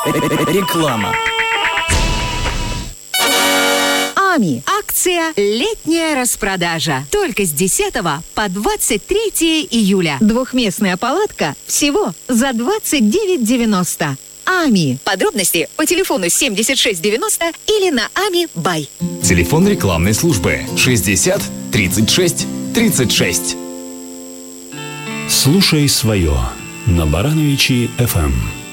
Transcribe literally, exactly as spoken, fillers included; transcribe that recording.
Реклама. АМИ. Акция «Летняя распродажа». Только с десятого по двадцать третье июля. Двухместная палатка всего за двадцать девять девяносто. АМИ. Подробности по телефону семьдесят шесть девяносто или на ами бай. Телефон рекламной службы шестьдесят тридцать шесть тридцать шесть. Слушай свое на Барановичи эф эм.